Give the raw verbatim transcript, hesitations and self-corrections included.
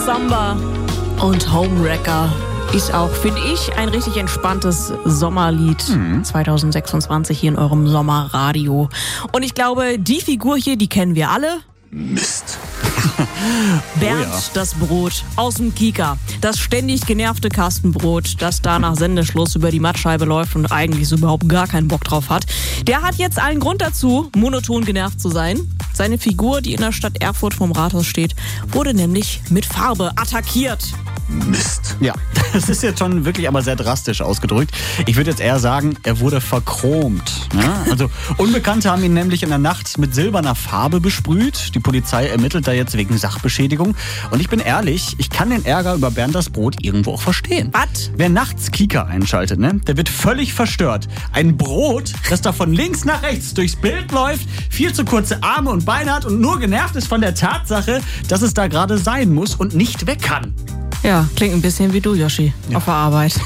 Samba und Homewrecker ist auch, finde ich, ein richtig entspanntes Sommerlied mhm. zwanzig sechsundzwanzig hier in eurem Sommerradio. Und ich glaube, die Figur hier, die kennen wir alle. Mist. Bernd, oh ja. das Brot aus dem Kika. Das ständig genervte Kastenbrot, das da nach Sendeschluss über die Mattscheibe läuft und eigentlich so überhaupt gar keinen Bock drauf hat. Der hat jetzt allen Grund dazu, monoton genervt zu sein. Seine Figur, die in der Stadt Erfurt vorm Rathaus steht, wurde nämlich mit Farbe attackiert. Mist. Ja, das ist jetzt schon wirklich aber sehr drastisch ausgedrückt. Ich würde jetzt eher sagen, er wurde verchromt. Ja? Also Unbekannte haben ihn nämlich in der Nacht mit silberner Farbe besprüht. Die Polizei ermittelt da jetzt wegen Sachbeschädigung. Und ich bin ehrlich, ich kann den Ärger über Bernd das Brot irgendwo auch verstehen. Was? Wer nachts Kika einschaltet, ne, der wird völlig verstört. Ein Brot, das da von links nach rechts durchs Bild läuft, viel zu kurze Arme und Beine hat und nur genervt ist von der Tatsache, dass es da gerade sein muss und nicht weg kann. Ja, klingt ein bisschen wie du, Yoshi, ja. auf der Arbeit.